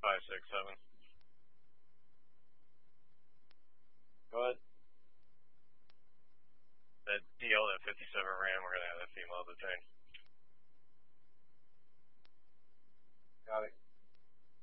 567. Go ahead. That DL that 57 ran, we're gonna have that female detained.